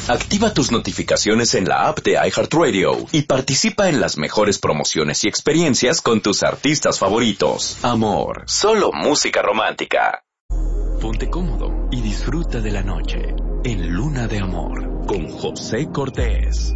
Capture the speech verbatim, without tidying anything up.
Activa tus notificaciones en la app de iHeartRadio y participa en las mejores promociones y experiencias con tus artistas favoritos. Amor, solo música romántica. Ponte cómodo y disfruta de la noche en Luna de Amor con José Cortés.